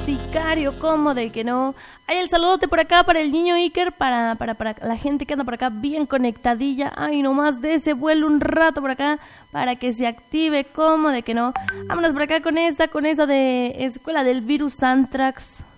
sicario, ¿cómo de que no? Hay el saludote por acá para el niño Iker, para la gente que anda por acá bien conectadilla. Ay, nomás de ese vuelo un rato por acá para que se active, ¿cómo de que no? Vámonos por acá con esa de Escuela del Virus Anthrax.